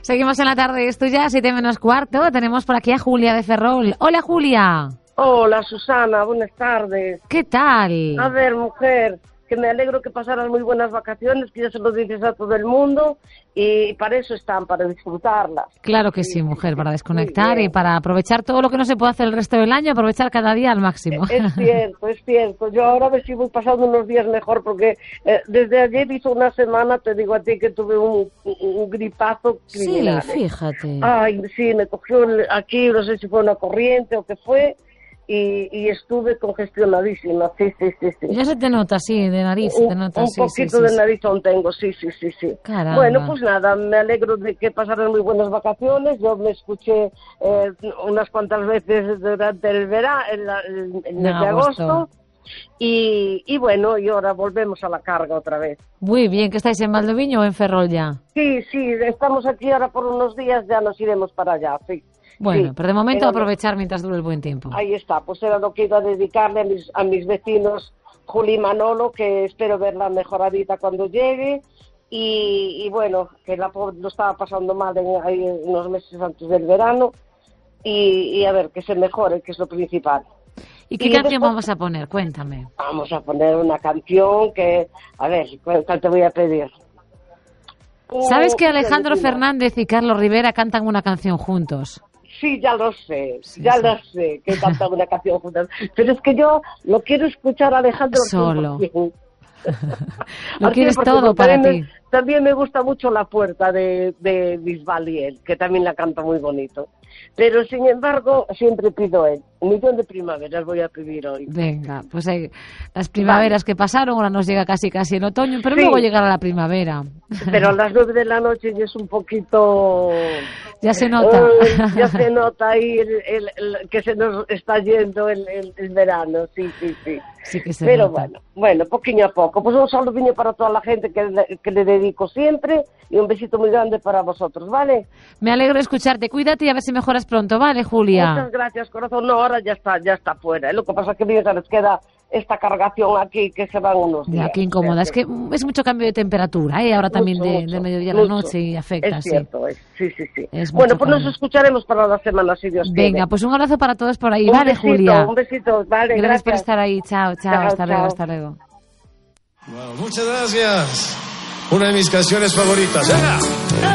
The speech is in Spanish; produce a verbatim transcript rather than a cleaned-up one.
Seguimos en la tarde, es tuya, siete menos cuarto. Tenemos por aquí a Julia de Ferrol. Hola, Julia. Hola, Susana, buenas tardes. ¿Qué tal? A ver, mujer, que me alegro que pasaras muy buenas vacaciones, que ya se lo dices a todo el mundo, y para eso están, para disfrutarlas. Claro que sí, mujer, para desconectar y para aprovechar todo lo que no se puede hacer el resto del año, aprovechar cada día al máximo. Es cierto, es cierto. Yo ahora a ver si voy pasando unos días mejor, porque eh, desde ayer hizo una semana, te digo a ti, que tuve un, un gripazo criminal. Sí, fíjate. Ay, sí, me cogió el, aquí, no sé si fue una corriente o qué fue, Y, y estuve congestionadísima, sí, sí, sí, sí. Ya se te nota, sí, de nariz, se te nota, un, sí, un poquito sí, de sí, nariz aún tengo, sí, sí, sí, sí. Caramba. Bueno, pues nada, me alegro de que pasaran muy buenas vacaciones. Yo me escuché eh, unas cuantas veces durante el verano, el, el, el mes de agosto. Y, y bueno, y ahora volvemos a la carga otra vez. Muy bien, ¿que estáis en Valdoviño o en Ferrol ya? Sí, sí, estamos aquí ahora por unos días, ya nos iremos para allá, sí. Bueno, sí, pero de momento pero aprovechar no, mientras dure el buen tiempo. Ahí está, pues era lo que iba a dedicarle a mis, a mis vecinos Juli y Manolo, que espero verla mejoradita cuando llegue, y, y bueno, que la pobre lo estaba pasando mal en, ahí unos meses antes del verano, y, y a ver, que se mejore, que es lo principal. ¿Y qué y canción después vamos a poner? Cuéntame. Vamos a poner una canción que, a ver, ¿cuál te voy a pedir? ¿Sabes que Alejandro Fernández y Carlos Rivera cantan una canción juntos? Sí, ya lo sé, sí, ya sí. lo sé, que cantan una canción juntas. Pero es que yo lo quiero escuchar a Alejandro solo. Lo quieres porque, todo porque para también ti. Me, también me gusta mucho La Puerta de, de Bisbal y él, que también la canta muy bonito. Pero, sin embargo, siempre pido él. Un millón de primaveras voy a pedir hoy. Venga, pues hay las primaveras vale. que pasaron, ahora nos llega casi casi el otoño, pero sí, luego llegará la primavera. Pero a las nueve de la noche ya es un poquito... Ya se nota. Uh, ya se nota ahí el, el, el, que se nos está yendo el, el, el verano, sí, sí, sí. Sí que se Pero nota. bueno, bueno, poquillo a poco. Pues un saludo para toda la gente que le, que le dedico siempre y un besito muy grande para vosotros, ¿vale? Me alegro de escucharte. Cuídate y a ver si mejoras pronto, ¿vale, Julia? Muchas gracias, corazón. No, ahora ya está, ya está fuera. Lo que pasa es que mientras les queda esta cargación aquí que se van unos días. Ya, qué incómoda. Es que es mucho cambio de temperatura, ¿eh? Ahora mucho, también de, mucho, del mediodía a mucho. la noche y afecta, es sí. Cierto, es sí, sí, sí. Es bueno, pues cambio. nos escucharemos para la semana, si Dios quiere. Venga, pues un abrazo para todos por ahí, un ¿vale, besito, Julia? Un besito, vale, gracias. Gracias por estar ahí. Chao, chao, chao hasta chao. luego, hasta luego. Wow, muchas gracias. Una de mis canciones favoritas. ¡Venga!